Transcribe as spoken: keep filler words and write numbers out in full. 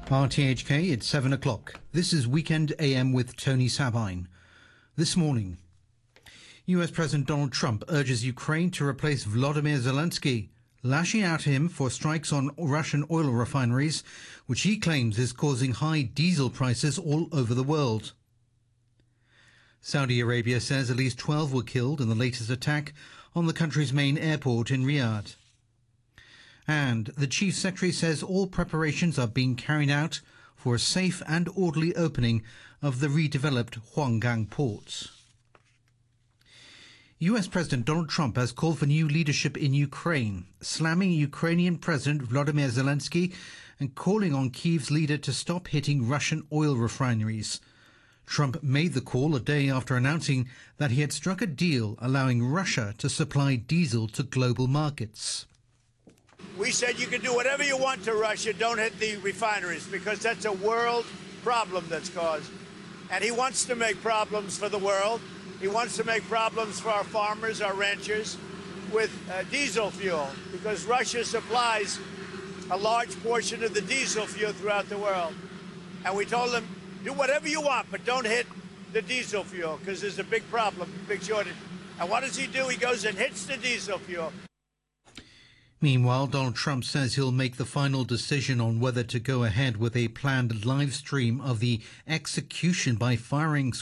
R T H K, it's seven o'clock. This is Weekend A M with Tony Sabine. This morning, U S President Donald Trump urges Ukraine to replace Volodymyr Zelensky, lashing out at him for strikes on Russian oil refineries, which he claims is causing high diesel prices all over the world. Saudi Arabia says at least twelve were killed in the latest attack on the country's main airport in Riyadh. And the Chief Secretary says all preparations are being carried out for a safe and orderly opening of the redeveloped Hwanggang ports. U S President Donald Trump has called for new leadership in Ukraine, slamming Ukrainian President Volodymyr Zelensky and calling on Kyiv's leader to stop hitting Russian oil refineries. Trump made the call a day after announcing that he had struck a deal allowing Russia to supply diesel to global markets. We said you can do whatever you want to Russia, don't hit the refineries, because that's a world problem that's caused. And he wants to make problems for the world. He wants to make problems for our farmers, our ranchers, with uh, diesel fuel, because Russia supplies a large portion of the diesel fuel throughout the world. And we told them, do whatever you want, but don't hit the diesel fuel, because there's a big problem, big shortage. And what does he do? He goes and hits the diesel fuel. Meanwhile, Donald Trump says he'll make the final decision on whether to go ahead with a planned live stream of the execution by firing